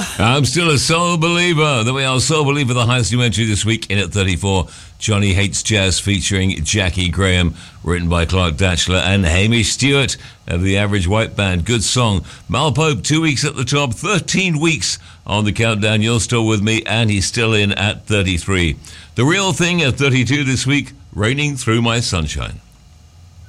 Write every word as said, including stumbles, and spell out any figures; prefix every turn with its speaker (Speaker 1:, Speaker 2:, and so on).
Speaker 1: I'm still a soul believer. There we are, soul believer, the highest new entry this week in at thirty-four. Johnny Hates Jazz featuring Jackie Graham, written by Clark Datchler and Hamish Stewart of the Average White Band. Good song. Mal Pope, two weeks at the top, thirteen weeks on the countdown. You're still with me, and he's still in at thirty-three. The Real Thing at thirty-two this week, Raining Through My Sunshine.